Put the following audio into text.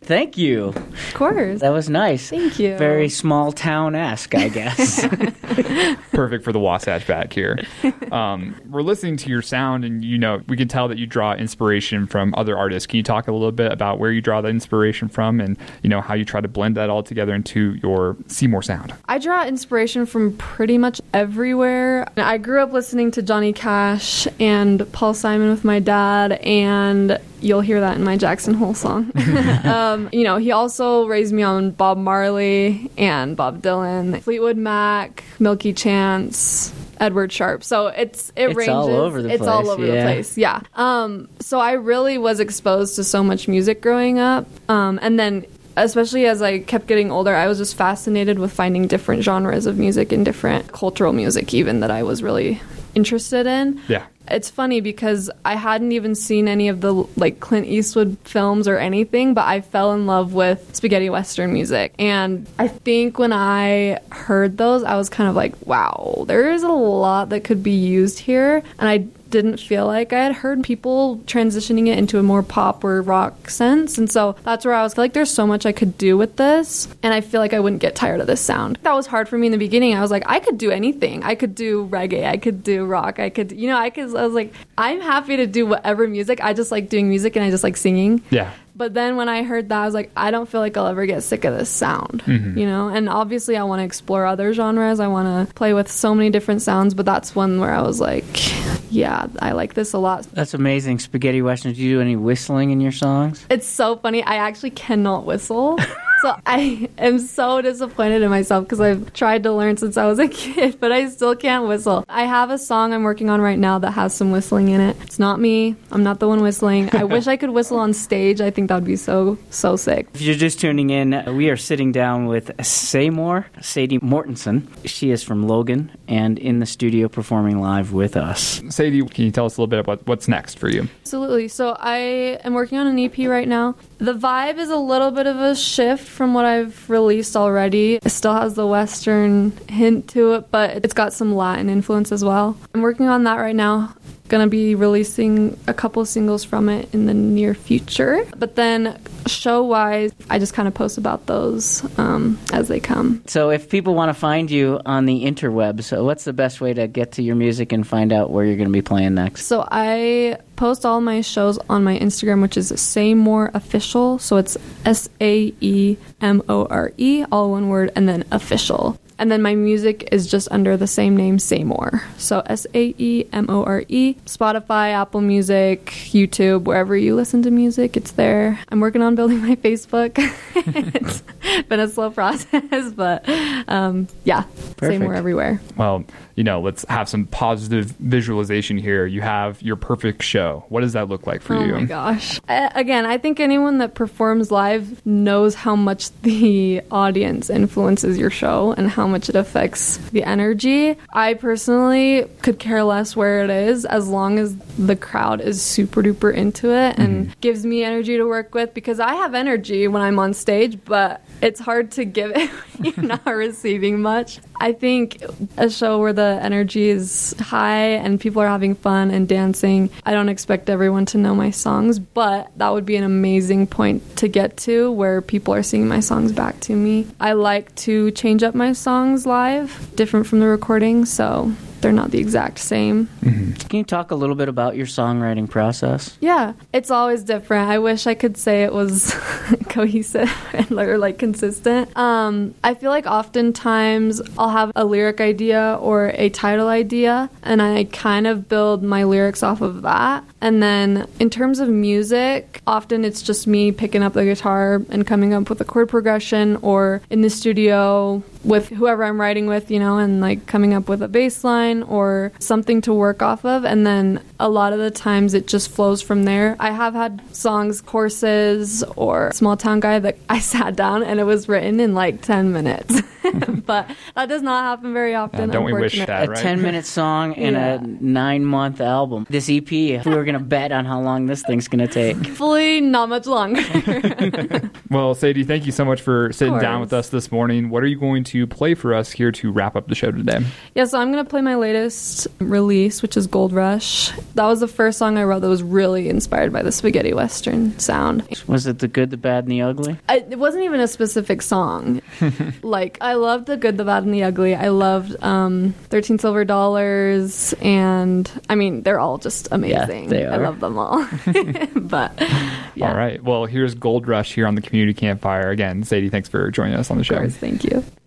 Thank you. Of course. That was nice. Thank you. Very small town-esque, I guess. Perfect for the Wasatch back here. We're listening to your sound, and we can tell that you draw inspiration from other artists. Can you talk a little bit about where you draw that inspiration from, and how you try to blend that all together into your Seymour sound? I draw inspiration from pretty much everywhere. I grew up listening to Johnny Cash and Paul Simon with my dad, and you'll hear that in my Jackson Hole song. He also raised me on Bob Marley and Bob Dylan, Fleetwood Mac, Milky Chance, Edward Sharpe. So it ranges. All over the place. It's all over the place. Yeah. So I really was exposed to so much music growing up. And then especially as I kept getting older, I was just fascinated with finding different genres of music and different cultural music even that I was really interested in. Yeah. It's funny because I hadn't even seen any of the Clint Eastwood films or anything, but I fell in love with spaghetti western music. And I think when I heard those, I was kind of like, wow, there is a lot that could be used here. And I didn't feel like I had heard people transitioning it into a more pop or rock sense. And so that's where I was like, there's so much I could do with this. And I feel like I wouldn't get tired of this sound. That was hard for me in the beginning. I was like, I could do anything. I could do reggae. I could do rock. I was like, I'm happy to do whatever music. I just like doing music and I just like singing. Yeah. But then when I heard that, I was like, I don't feel like I'll ever get sick of this sound, And obviously I want to explore other genres. I want to play with so many different sounds, but that's one where I was like, yeah, I like this a lot. That's amazing. Spaghetti Western. Do you do any whistling in your songs? It's so funny. I actually cannot whistle. So I am so disappointed in myself because I've tried to learn since I was a kid, but I still can't whistle. I have a song I'm working on right now that has some whistling in it. It's not me. I'm not the one whistling. I wish I could whistle on stage. I think that would be so sick. If you're just tuning in, we are sitting down with Seymour, Sadie Mortensen. She is from Logan and in the studio performing live with us. Sadie, can you tell us a little bit about what's next for you? Absolutely. So I am working on an EP right now. The vibe is a little bit of a shift from what I've released already. It still has the Western hint to it, but it's got some Latin influence as well. I'm working on that right now. Gonna be releasing a couple singles from it in the near future. But then show-wise, I just kind of post about those as they come. So if people want to find you on the interwebs, what's the best way to get to your music and find out where you're going to be playing next? So I post all my shows on my Instagram, which is Seymour Official. So it's SAEMORE, all one word, and then official. And then my music is just under the same name, Seymour. So SAEMORE. Spotify, Apple Music, YouTube, wherever you listen to music, it's there. I'm working on building my Facebook. It's been a slow process, but yeah, Perfect. Seymour everywhere. Well, let's have some positive visualization here. You have your perfect show. What does that look like for you? Oh my gosh. Again, I think anyone that performs live knows how much the audience influences your show and how much it affects the energy. I personally could care less where it is as long as the crowd is super duper into it and gives me energy to work with, because I have energy when I'm on stage, but it's hard to give it when you're not receiving much. I think a show where the energy is high and people are having fun and dancing, I don't expect everyone to know my songs, but that would be an amazing point to get to where people are singing my songs back to me. I like to change up my songs live, different from the recording, so they're not the exact same. Can you talk a little bit about your songwriting process? Yeah, it's always different. I wish I could say it was cohesive and consistent. I feel like oftentimes I'll have a lyric idea or a title idea, and I kind of build my lyrics off of that. And then in terms of music, often it's just me picking up the guitar and coming up with a chord progression, or in the studio with whoever I'm writing with, and coming up with a bass line or something to work off of. And then a lot of the times it just flows from there. I have had songs, Courses or Small Town Guy, that I sat down and it was written in 10 minutes. But that does not happen very often. Don't we wish unfortunately. that, right? A 10-minute song and Yeah. a 9-month album. This EP, if we were going to bet on how long this thing's going to take. Hopefully not much longer. Well, Sadie, thank you so much for sitting down course. with us this morning. What are you going to play for us here to wrap up the show today? Yeah, so I'm going to play my latest release, which is Gold Rush. That was the first song I wrote that was really inspired by the spaghetti western sound. Was it the good, the bad, and the ugly? It wasn't even a specific song. Like, I loved The Good, the Bad, and the Ugly. I loved 13 Silver Dollars, and I mean, they're all just amazing. they I are. love them all. But, yeah. All right. Well, here's Gold Rush here on the Community Campfire. Again, Sadie, thanks for joining us on the Of show. course, thank you.